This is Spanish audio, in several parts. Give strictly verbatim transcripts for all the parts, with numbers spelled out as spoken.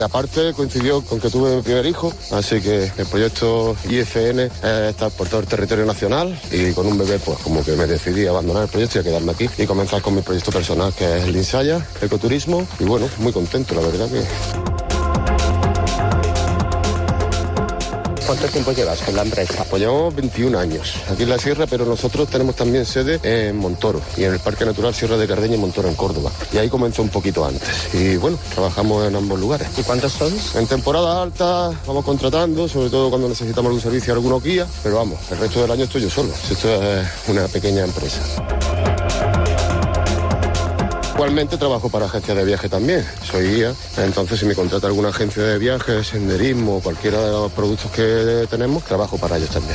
Aparte coincidió con que tuve mi primer hijo, así que el proyecto I F N eh, está por todo el territorio nacional y con un bebé pues como que me decidí a abandonar el proyecto y a quedarme aquí y comenzar con mi proyecto personal que es el Insaya, ecoturismo y bueno, muy contento la verdad que... ¿Cuánto tiempo llevas con la empresa? Pues llevamos veintiún años aquí en la sierra, pero nosotros tenemos también sede en Montoro y en el Parque Natural Sierra de Cardeña y Montoro en Córdoba. Y ahí comenzó un poquito antes. Y bueno, trabajamos en ambos lugares. ¿Y cuántos sois? En temporada alta vamos contratando, sobre todo cuando necesitamos algún servicio, algunos guías, pero vamos, el resto del año estoy yo solo. Esto es una pequeña empresa. Actualmente trabajo para agencias de viaje también, soy guía, entonces si me contrata alguna agencia de viajes, senderismo, cualquiera de los productos que tenemos, trabajo para ellos también.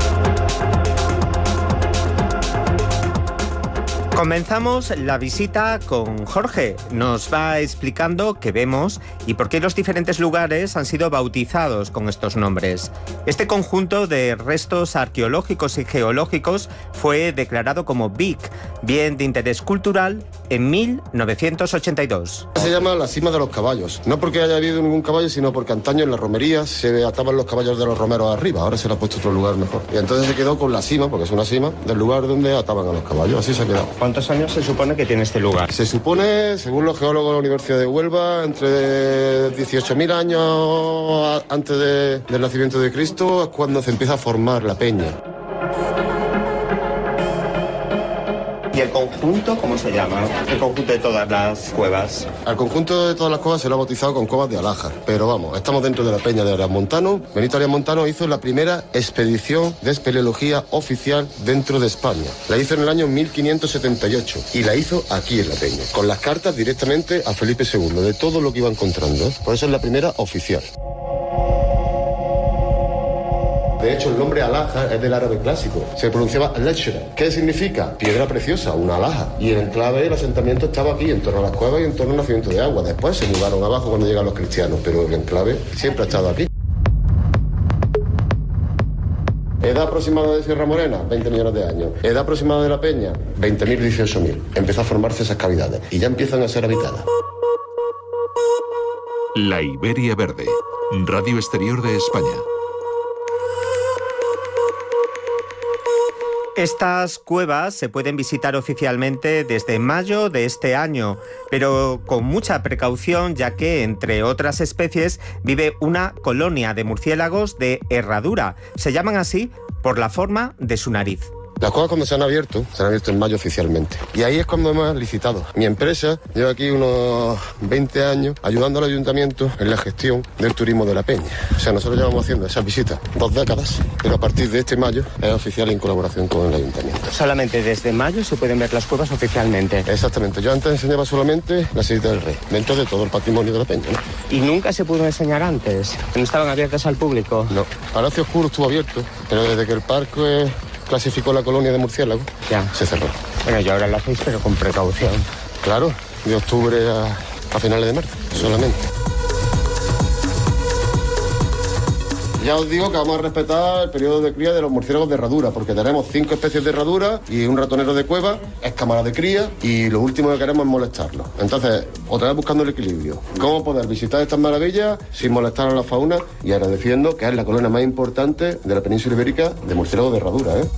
Comenzamos la visita con Jorge. Nos va explicando qué vemos y por qué los diferentes lugares han sido bautizados con estos nombres. Este conjunto de restos arqueológicos y geológicos fue declarado como B I C, Bien de Interés Cultural, en mil novecientos ochenta y dos. Se llama la Cima de los Caballos, no porque haya habido ningún caballo, sino porque antaño en las romerías se ataban los caballos de los romeros arriba, ahora se le ha puesto otro lugar mejor. Y entonces se quedó con la cima, porque es una cima, del lugar donde ataban a los caballos, así se ha quedado. ¿Cuántos años se supone que tiene este lugar? Se supone, según los geólogos de la Universidad de Huelva, entre dieciocho mil años antes de, del nacimiento de Cristo es cuando se empieza a formar la peña. ¿Y el conjunto cómo se llama? El conjunto de todas las cuevas. Al conjunto de todas las cuevas se lo ha bautizado con Cuevas de Alájar. Pero vamos, estamos dentro de la peña de Arias Montano. Benito Arias Montano hizo la primera expedición de espeleología oficial dentro de España. La hizo en el año mil quinientos setenta y ocho y la hizo aquí en la peña, con las cartas directamente a Felipe segundo, de todo lo que iba encontrando, ¿eh? Por eso es la primera oficial. De hecho, el nombre alhaja es del árabe clásico. Se pronunciaba al-lashra. ¿Qué significa? Piedra preciosa, una alhaja. Y el enclave, el asentamiento estaba aquí, en torno a las cuevas y en torno al nacimiento de agua. Después se mudaron abajo cuando llegan los cristianos, pero el enclave siempre ha estado aquí. Edad aproximada de Sierra Morena, veinte millones de años. Edad aproximada de la Peña, veinte mil, dieciocho mil. Empezó a formarse esas cavidades y ya empiezan a ser habitadas. La Iberia Verde, Radio Exterior de España. Estas cuevas se pueden visitar oficialmente desde mayo de este año, pero con mucha precaución, ya que, entre otras especies, vive una colonia de murciélagos de herradura. Se llaman así por la forma de su nariz. Las cuevas cuando se han abierto, se han abierto en mayo oficialmente. Y ahí es cuando hemos licitado. Mi empresa lleva aquí unos veinte años ayudando al ayuntamiento en la gestión del turismo de la Peña. O sea, nosotros llevamos haciendo esas visitas dos décadas, pero a partir de este mayo es oficial en colaboración con el ayuntamiento. Solamente desde mayo se pueden ver las cuevas oficialmente. Exactamente. Yo antes enseñaba solamente la Silla del Rey, dentro de todo el patrimonio de la Peña, ¿no? ¿Y nunca se pudo enseñar antes? ¿No estaban abiertas al público? No. Palacio Oscuro estuvo abierto, pero desde que el parque clasificó la colonia de murciélagos, ya se cerró. Bueno, yo ahora lo hacéis, pero con precaución. Claro, de octubre a, a finales de marzo, solamente. Ya os digo que vamos a respetar el periodo de cría de los murciélagos de herradura, porque tenemos cinco especies de herradura y un ratonero de cueva, es cámara de cría, y lo último que queremos es molestarlos. Entonces, otra vez buscando el equilibrio. ¿Cómo poder visitar estas maravillas sin molestar a la fauna y agradeciendo que es la colonia más importante de la península ibérica de murciélagos de herradura, ¿eh?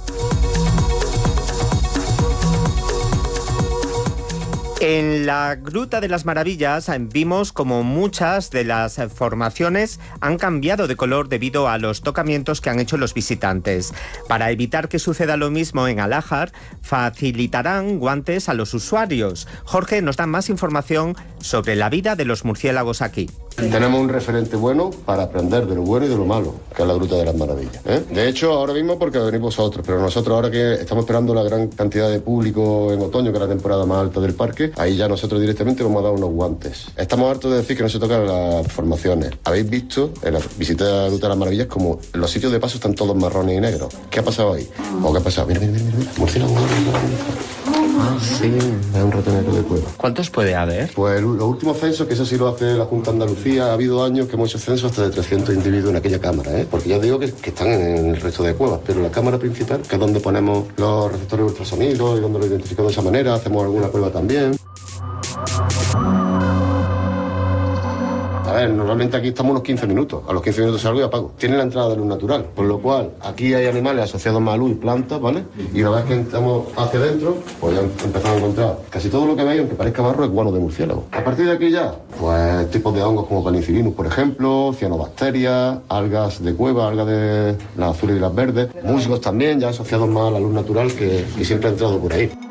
En la Gruta de las Maravillas vimos como muchas de las formaciones han cambiado de color debido a los tocamientos que han hecho los visitantes. Para evitar que suceda lo mismo en Alájar, facilitarán guantes a los usuarios. Jorge nos da más información sobre la vida de los murciélagos aquí. Tenemos un referente bueno para aprender de lo bueno y de lo malo, que es la Gruta de las Maravillas, ¿eh? De hecho, ahora mismo porque venís vosotros, pero nosotros ahora que estamos esperando la gran cantidad de público en otoño, que es la temporada más alta del parque, ahí ya nosotros directamente vamos a dar unos guantes. Estamos hartos de decir que no se tocan las formaciones. Habéis visto en la visita de la Gruta de las Maravillas como los sitios de paso están todos marrones y negros. ¿Qué ha pasado ahí? ¿O qué ha pasado? Mira, mira, mira, mira. Murciélago. Ah, sí. Es un ratonero de cueva. ¿Cuántos puede haber? Pues los últimos censos, que eso sí lo hace la Junta de Andalucía, ha habido años que hemos hecho censos hasta de trescientos individuos en aquella cámara, ¿eh? Porque ya digo que, que están en el resto de cuevas, pero la cámara principal, que es donde ponemos los receptores de ultrasonido y donde lo identificamos de esa manera, hacemos alguna prueba también. A ver, normalmente aquí estamos unos quince minutos. A los quince minutos salgo y apago. Tiene la entrada de luz natural, por lo cual aquí hay animales asociados más a luz y plantas, ¿vale? Y una vez que entramos hacia adentro, pues ya empezamos a encontrar casi todo lo que veis, aunque parezca barro, es guano de murciélago. A partir de aquí ya, pues tipos de hongos como Penicillinus, por ejemplo, cianobacterias, algas de cueva, algas de las azules y las verdes, musgos también, ya asociados más a la luz natural que, que siempre ha entrado por ahí.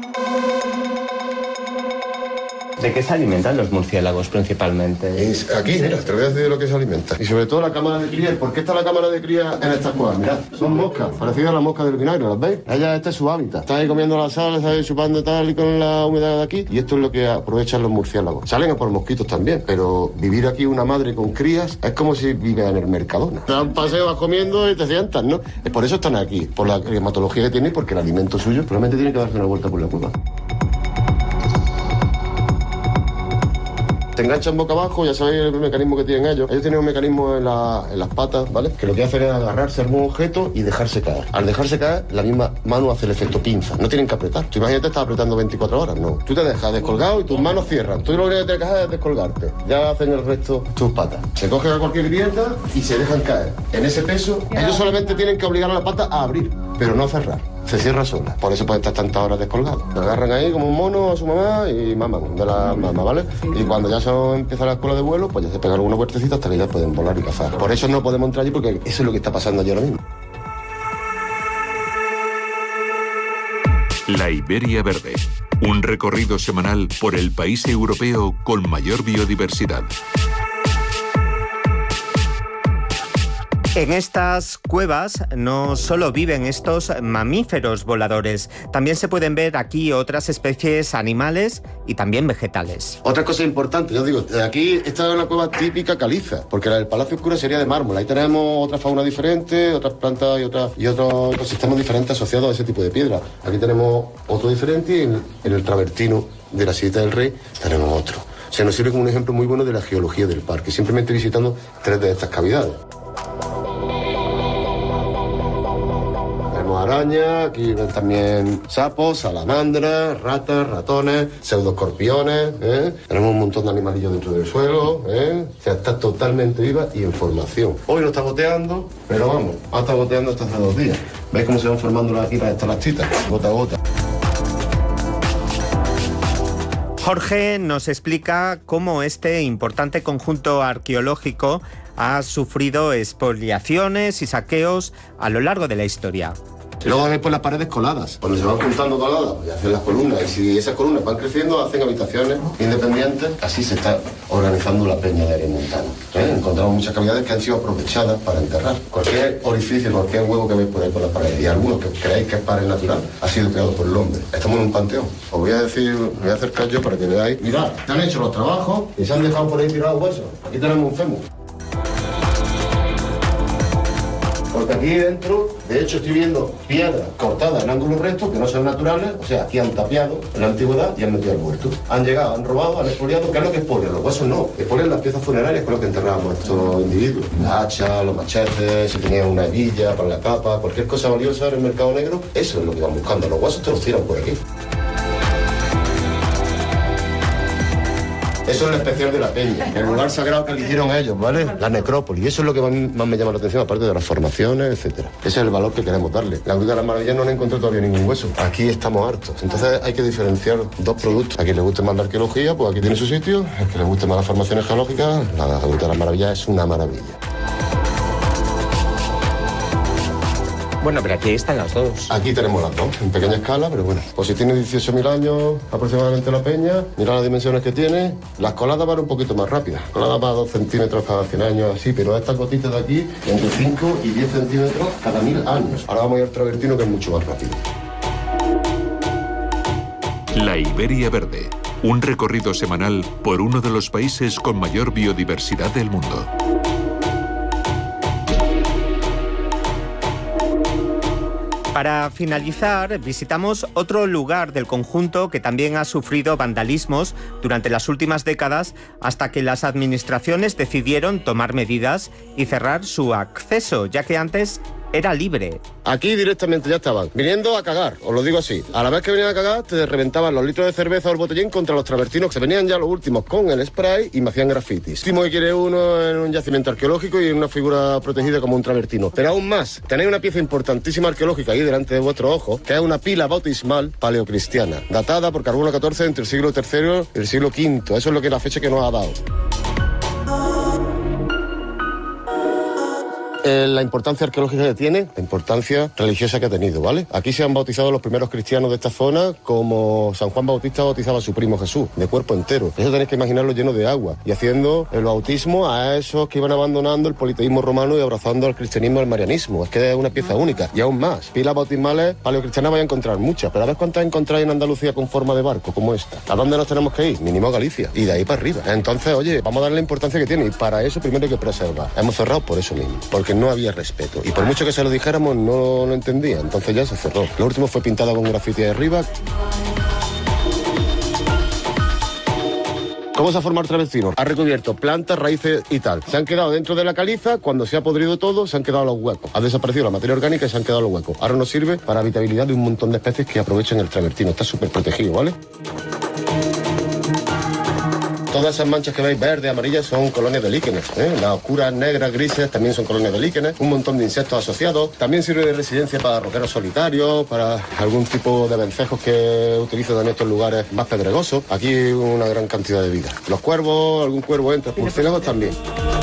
¿De qué se alimentan los murciélagos principalmente? Es aquí, mira, te voy a decir de lo que se alimenta. Y sobre todo la cámara de cría. ¿Por qué está la cámara de cría en estas cuevas? Mirad, son moscas, parecidas a las moscas del vinagre, ¿las veis? Ella, este es su hábitat. Está ahí comiendo la sal, está ahí chupando tal y con la humedad de aquí. Y esto es lo que aprovechan los murciélagos. Salen a por mosquitos también, pero vivir aquí una madre con crías es como si vive en el Mercadona. Te dan un paseo, vas comiendo y te sientas, ¿no? Por eso están aquí, por la climatología que tienen y porque el alimento suyo probablemente tiene que darse una vuelta por la cueva. Te enganchan boca abajo, ya sabéis el mecanismo que tienen ellos. Ellos tienen un mecanismo en, la, en las patas, ¿vale? Que lo que hacen es agarrarse a algún objeto y dejarse caer. Al dejarse caer, la misma mano hace el efecto pinza. No tienen que apretar. Tú imagínate, estás apretando veinticuatro horas, no. Tú te dejas descolgado y tus manos cierran. Tú lo único que tienes que hacer es descolgarte. Ya hacen el resto tus patas. Se cogen a cualquier grieta y se dejan caer. En ese peso, ellos solamente tienen que obligar a la pata a abrir, pero no a cerrar. Se cierra sola. Por eso puede estar tantas horas descolgado. Lo agarran ahí como un mono a su mamá y maman de la mamá, ¿vale? Y cuando ya se empieza la escuela de vuelo, pues ya se pegan algunos vueltecitos hasta que ya pueden volar y cazar. Por eso no podemos entrar allí, porque eso es lo que está pasando allí ahora mismo. La Iberia Verde. Un recorrido semanal por el país europeo con mayor biodiversidad. En estas cuevas no solo viven estos mamíferos voladores, también se pueden ver aquí otras especies animales y también vegetales. Otra cosa importante, yo digo, aquí esta es una cueva típica caliza, porque la del Palacio Oscuro sería de mármol. Ahí tenemos otra fauna diferente, otras plantas y, otras, y otros ecosistemas diferentes asociados a ese tipo de piedra. Aquí tenemos otro diferente y en, en el travertino de la Silleta del Rey tenemos otro. O sea, nos sirve como un ejemplo muy bueno de la geología del parque, simplemente visitando tres de estas cavidades. Arañas, aquí ven también sapos, salamandras, ratas, ratones, pseudoescorpiones, ¿eh? Tenemos un montón de animalillos dentro del suelo, ¿eh? O sea, está totalmente viva y en formación. Hoy no está goteando, pero vamos, ha estado goteando hasta hace dos días. ¿Veis cómo se van formando aquí las estalactitas? Gota a gota. Jorge nos explica cómo este importante conjunto arqueológico ha sufrido expoliaciones y saqueos a lo largo de la historia. Luego veis por las paredes coladas. Cuando se van juntando coladas, pues hacen las columnas. Y si esas columnas van creciendo, hacen habitaciones independientes. Así se está organizando la peña de Aremontano. ¿Eh? Encontramos muchas cavidades que han sido aprovechadas para enterrar. Cualquier orificio, cualquier huevo que veis por ahí por las paredes, y algunos que creéis que es pared natural, ha sido creado por el hombre. Estamos en un panteón. Os voy a decir, me voy a acercar yo para que veáis. Mirad, se han hecho los trabajos y se han dejado por ahí tirados huesos. Aquí tenemos un fémur. Porque aquí dentro, de hecho, estoy viendo piedras cortadas en ángulos rectos que no son naturales, o sea, aquí han tapiado en la antigüedad y han metido al muerto. Han llegado, han robado, han expoliado. ¿Qué es lo que expolian? Los huesos no, expolian las piezas funerarias con lo que enterrábamos a estos individuos. Las hachas, los machetes, si tenían una hebilla para la capa, cualquier cosa valiosa en el mercado negro, eso es lo que van buscando. Los huesos te los tiran por aquí. Eso es lo especial de la peña, el lugar sagrado que eligieron ellos, ¿vale? La necrópolis. Y eso es lo que más, más me llama la atención, aparte de las formaciones, etcétera. Ese es el valor que queremos darle. La Gruta de las Maravillas no le encontré todavía ningún hueso. Aquí estamos hartos. Entonces hay que diferenciar dos productos. A quien le guste más la arqueología, pues aquí tiene su sitio. A quien le guste más las formaciones geológicas, la Gruta de las Maravillas es una maravilla. Bueno, pero aquí están las dos. Aquí tenemos las dos, en pequeña escala, pero bueno. Pues si tiene dieciocho mil años aproximadamente la peña, mira las dimensiones que tiene. Las coladas van un poquito más rápidas. Coladas van a dos centímetros cada cien años, así, pero estas gotitas de aquí, entre cinco y diez centímetros cada mil años. Ahora vamos a ir al travertino, que es mucho más rápido. La Iberia Verde. Un recorrido semanal por uno de los países con mayor biodiversidad del mundo. Para finalizar, visitamos otro lugar del conjunto que también ha sufrido vandalismos durante las últimas décadas, hasta que las administraciones decidieron tomar medidas y cerrar su acceso, ya que antes era libre. Aquí directamente ya estaban viniendo a cagar, os lo digo así. A la vez que venían a cagar, te reventaban los litros de cerveza o el botellín contra los travertinos, que se venían ya los últimos con el spray y me hacían grafitis. Último que quiere uno en un yacimiento arqueológico y en una figura protegida como un travertino. Pero aún más, tenéis una pieza importantísima arqueológica ahí delante de vuestros ojos, que es una pila bautismal paleocristiana, datada por carbono catorce entre el siglo tercero y el siglo quinto. Eso es lo que la fecha que nos ha dado. Eh, la importancia arqueológica que tiene, la importancia religiosa que ha tenido, ¿vale? Aquí se han bautizado los primeros cristianos de esta zona como San Juan Bautista bautizaba a su primo Jesús, de cuerpo entero. Eso tenéis que imaginarlo lleno de agua y haciendo el bautismo a esos que iban abandonando el politeísmo romano y abrazando al cristianismo y al marianismo. Es que es una pieza única. Y aún más, pilas bautismales paleocristianas vais a encontrar muchas, pero a ver cuántas encontráis en Andalucía con forma de barco como esta. ¿A dónde nos tenemos que ir? Mínimo a Galicia. Y de ahí para arriba. Entonces, oye, vamos a darle la importancia que tiene y para eso primero hay que preservar. Hemos cerrado por eso mismo, porque no había respeto. Y por mucho que se lo dijéramos, no lo entendía. Entonces ya se cerró. Lo último fue pintado con grafiti de arriba. ¿Cómo se ha formado el travertino? Ha recubierto plantas, raíces y tal. Se han quedado dentro de la caliza, cuando se ha podrido todo, se han quedado los huecos. Ha desaparecido la materia orgánica y se han quedado los huecos. Ahora nos sirve para habitabilidad de un montón de especies que aprovechan el travertino. Está súper protegido, ¿vale? Todas esas manchas que veis, verdes, amarillas, son colonias de líquenes, ¿eh? Las oscuras, negras, grises, también son colonias de líquenes. Un montón de insectos asociados. También sirve de residencia para roqueros solitarios, para algún tipo de vencejos que utilizan en estos lugares más pedregosos. Aquí una gran cantidad de vida. Los cuervos, algún cuervo entra, murciélagos también.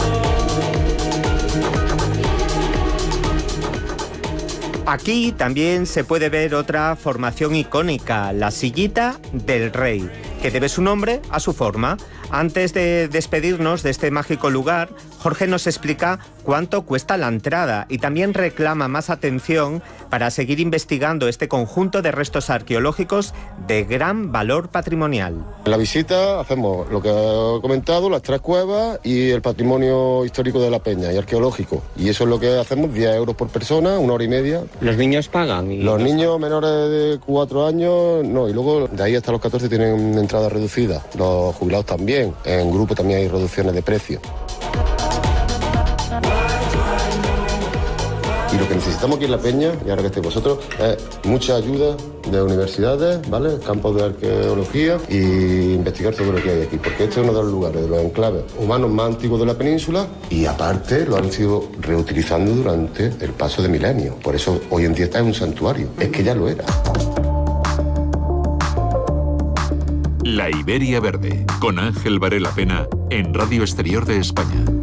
Aquí también se puede ver otra formación icónica, la sillita del rey, que debe su nombre a su forma. Antes de despedirnos de este mágico lugar, Jorge nos explica cuánto cuesta la entrada y también reclama más atención para seguir investigando este conjunto de restos arqueológicos de gran valor patrimonial. En la visita hacemos lo que he comentado, las tres cuevas y el patrimonio histórico de la peña y arqueológico. Y eso es lo que hacemos, diez euros por persona, una hora y media. ¿Los niños pagan? Y los niños menores de cuatro años, no, y luego de ahí hasta los catorce tienen una entrada reducida. Los jubilados también. En grupo también hay reducciones de precio. Y lo que necesitamos aquí en La Peña, y ahora que estéis vosotros, es mucha ayuda de universidades, ¿vale? Campos de arqueología y investigar todo lo que hay aquí, porque este es uno de los lugares, de los enclaves humanos más antiguos de la península y aparte lo han sido reutilizando durante el paso de milenios. Por eso hoy en día está en un santuario. Es que ya lo era. La Iberia Verde, con Ángel Varela Pena, en Radio Exterior de España.